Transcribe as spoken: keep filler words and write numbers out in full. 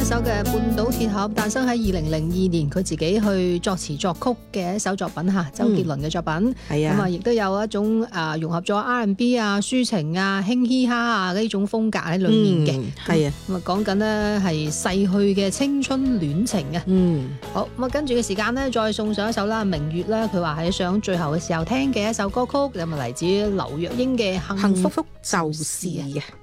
一首嘅《半島鐵盒》誕生喺二零零二年，佢自己去作詞作曲嘅一首作品嚇，周杰倫嘅作品。 係、嗯、啊， 咁啊，亦都有一種啊融合咗 R and B 啊、抒情啊、輕嘻哈啊呢種風格喺裏面嘅。 係、嗯、啊， 咁啊講緊呢係逝去嘅青春戀情啊。 嗯， 好咁啊，跟住嘅時間呢，再送上一首啦，明月咧，佢話係想最後嘅時候聽嘅一首歌曲，咁啊嚟自劉若英嘅《幸福就是》啊。